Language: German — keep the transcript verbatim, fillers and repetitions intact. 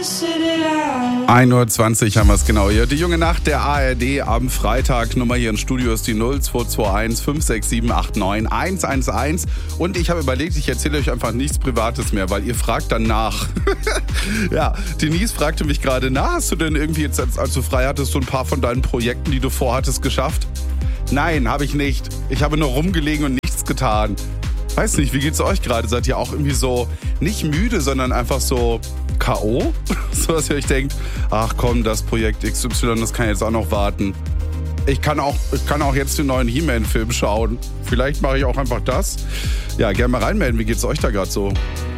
ein Uhr zwanzig haben wir es genau hier. Die junge Nacht der A R D am Freitag. Nummer hier im Studio ist die null zwei zwei eins fünf sechs sieben acht neun eins eins eins. Und ich habe überlegt, ich erzähle euch einfach nichts Privates mehr, weil ihr fragt dann nach. Ja, Denise fragte mich gerade, na, hast du denn irgendwie jetzt, als du frei hattest, so ein paar von deinen Projekten, die du vorhattest, geschafft? Nein, habe ich nicht. Ich habe nur rumgelegen und nichts getan. Weiß nicht, wie geht's euch gerade? Seid ihr auch irgendwie so, nicht müde, sondern einfach so K O? So, dass ihr euch denkt, ach komm, das Projekt X Y, das kann jetzt auch noch warten. Ich kann auch, ich kann auch jetzt den neuen He-Man-Film schauen. Vielleicht mache ich auch einfach das. Ja, gerne mal reinmelden. Wie geht's euch da gerade so?